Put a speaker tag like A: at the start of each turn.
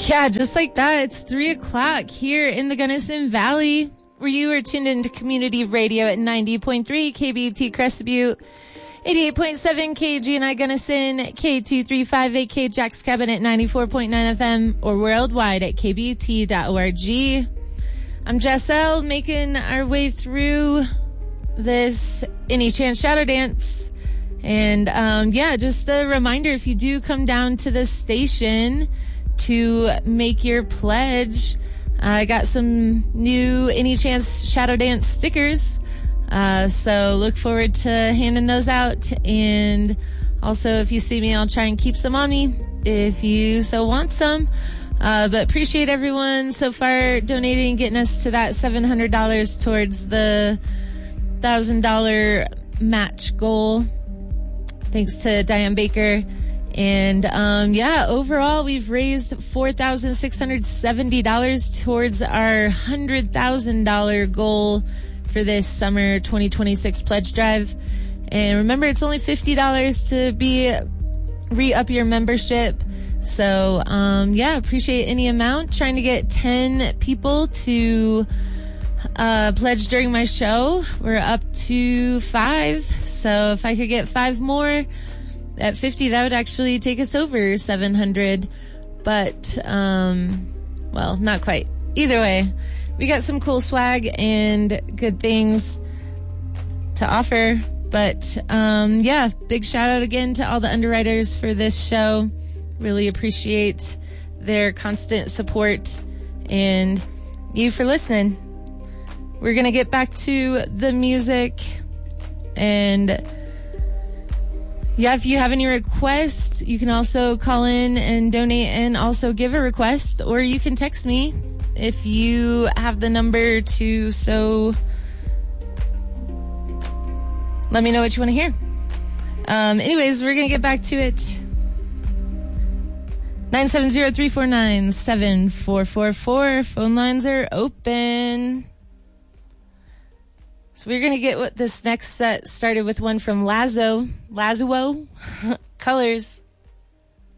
A: Yeah, just like that, it's 3:00 here in the Gunnison Valley, where you are tuned into community radio at 90.3 KBUT Crested Butte, 88.7 KGNI Gunnison, K2358K Jack's Cabin at 94.9 FM, or worldwide at kbut.org. I'm Jessel, making our way through this Any Chance Shadow Dance. And just a reminder, if you do come down to the station to make your pledge, I got some new Any Chance Shadow Dance stickers. So look forward to handing those out. And also, if you see me, I'll try and keep some on me if you so want some. But appreciate everyone so far donating, getting us to that $700 towards the $1,000 match goal. Thanks to Diane Baker. And overall, we've raised $4,670 towards our $100,000 goal for this summer 2026 pledge drive. And remember, it's only $50 to re-up your membership. So, appreciate any amount. Trying to get 10 people to pledge during my show. We're up to 5. So if I could get 5 more at 50, that would actually take us over 700. But, not quite. Either way, we got some cool swag and good things to offer. But, big shout out again to all the underwriters for this show. Really appreciate their constant support and you for listening. We're going to get back to the music. And if you have any requests, you can also call in and donate and also give a request, or you can text me if you have the number to. So let me know what you want to hear. Anyways, we're going to get back to it. 970-349-7444. Phone lines are open. So we're going to get this next set started with one from Lazo, Colors.